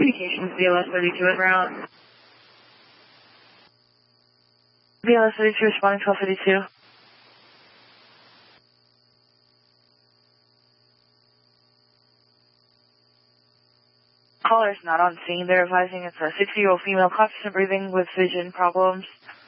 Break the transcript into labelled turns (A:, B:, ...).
A: Communications, BLS 32 en route.
B: BLS 32 responding 1252. Caller is not on scene. They're advising it's a 60-year-old female, constant breathing with vision problems.